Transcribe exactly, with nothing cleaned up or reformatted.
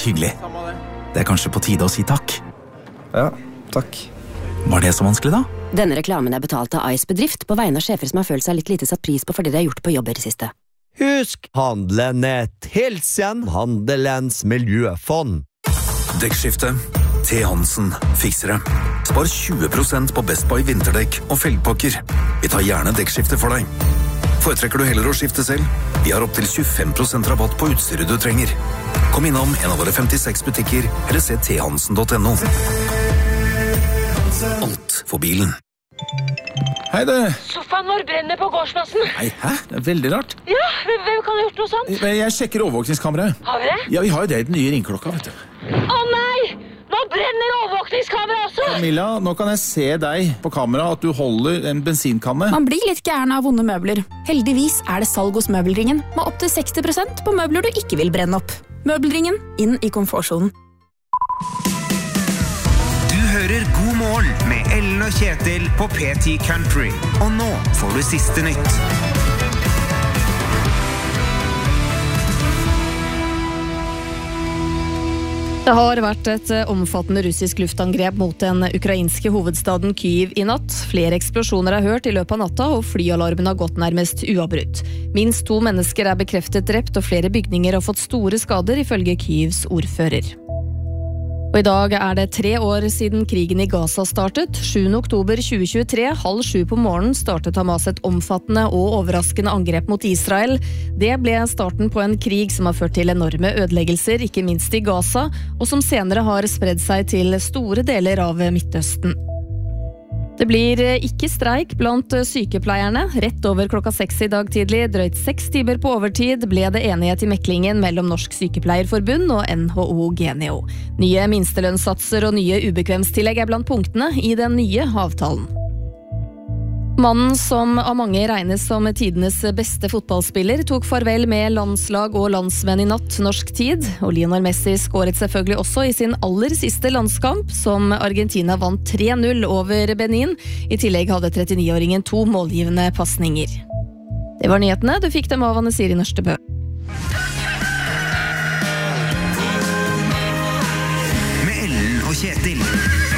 vært hyggelig. Det er kanskje på tide å si takk. Ja, takk. Var det så vanskelig da? Denne reklamen er betalt av Ice Bedrift på vegne av sjefer som har følt seg litt lite satt pris på for det de har gjort på jobber i siste. Husk Handlenett, hilsen Handelens miljøfond. Dekkskifte. T. Hansen fikser det. Spar tjue prosent på Best Buy vinterdekk og felgpakker. Vi tar gjerne dekkskifte for deg. Foretrekker du heller å skifte selv? Vi har opp til tjuefem prosent rabatt på utstyret du trenger. Kom innom en av våre femtiseks butikker, eller se t hansen punktum no. Alt for bilen. Hei det. Sofaen vår brenner på gårdsplassen. Nei, hæ? Det er veldig rart. Ja, hvem kan ha gjort noe sånt? Jeg sjekker overvåkningskameraet. Har vi det? Ja, vi har jo det i den nye ringklokka, vet du. Å nei! Nå brenner overvåkningskameraet også! Camilla, nå kan jeg se deg på kamera at du holder en bensinkanne. Man blir litt gæren av vonde møbler. Heldigvis er det salg hos Møbelringen, med opp til seksti prosent på møbler du ikke vil brenne opp. Møbelringen, inn i komfortsonen. Du hører God morgen med Ellen og Kjetil på P ti Country. Og nå får du siste nytt. Det har vært et omfattende russisk luftangrep mot den ukrainske hovedstaden Kyiv i natt. Flere eksplosjoner er hørt i løpet av natta, og flyalarmen har gått nærmest uavbrutt. Minst to mennesker er bekreftet drept, og flere bygninger har fått store skader, ifølge Kyivs ordfører. Og i dag er det tre år siden krigen i Gaza startet. sjuende oktober tjue tjuetre, halv sju på morgenen, startet Hamas et omfattende og overraskende angrep mot Israel. Det ble starten på en krig som har ført til enorme ødeleggelser, ikke minst i Gaza, og som senere har spredd seg til store deler av Midtøsten. Det blir ikke streik blant sykepleierne. Rett over klokka seks i dag tidlig, drøyt seks timer på overtid, ble det enighet i meklingen mellom Norsk Sykepleierforbund og N H O Genio. Nye minstelønnssatser og nye ubekvemstillegg er blant punktene i den nye avtalen. Mannen som av mange regnes som tidenes beste fotballspiller tok farvel med landslag og landsvenn i natt norsk tid, og Lionel Messi skåret selvfølgelig også i sin aller siste landskamp, som Argentina vant tre null over Benin. I tillegg hadde trettini-åringen to målgivende passninger. Det var nyhetene, du fikk dem av Anne Siri Nørstebø. Med Ellen og Kjetil.